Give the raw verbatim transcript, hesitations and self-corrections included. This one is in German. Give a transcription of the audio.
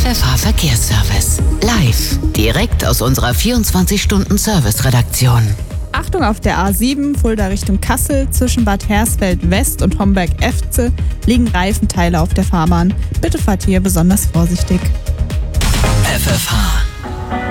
F F H-Verkehrsservice. Live, direkt aus unserer vierundzwanzig-Stunden-Service-Redaktion. Achtung, auf der A sieben, Fulda Richtung Kassel, zwischen Bad Hersfeld West und Homberg-Efze liegen Reifenteile auf der Fahrbahn. Bitte fahrt hier besonders vorsichtig. F F H